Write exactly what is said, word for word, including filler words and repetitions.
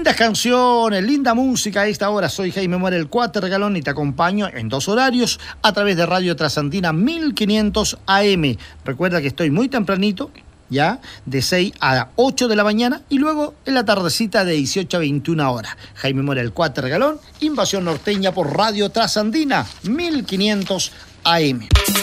Lindas canciones, linda música a esta hora. Soy Jaime Mora, el Cuatro Regalón, y te acompaño en dos horarios a través de Radio Trasandina mil quinientos A M. Recuerda que estoy muy tempranito, ya, de seis a ocho de la mañana, y luego en la tardecita de dieciocho a veintiuna horas. Jaime Mora, el Cuatro Regalón, Invasión Norteña por Radio Trasandina mil quinientos A M.